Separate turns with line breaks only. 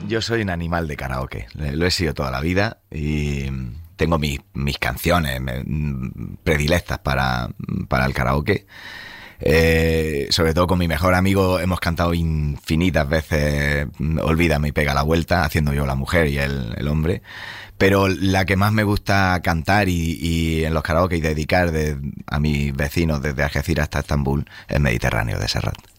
Yo soy un animal de karaoke, lo he sido toda la vida y tengo mis canciones predilectas para el karaoke. Sobre todo con mi mejor amigo hemos cantado infinitas veces Olvídame y pega la vuelta, haciendo yo la mujer y él el hombre. Pero la que más me gusta cantar y en los karaoke y dedicar a mis vecinos desde Algeciras hasta Estambul es Mediterráneo de Serrat.